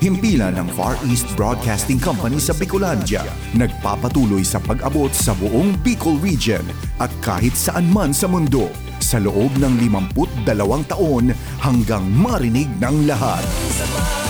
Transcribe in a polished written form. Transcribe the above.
Himpilan ng Far East Broadcasting Company sa Bicolandia, nagpapatuloy sa pag-abot sa buong Bicol Region at kahit saan man sa mundo sa loob ng 52 taon hanggang marinig ng lahat.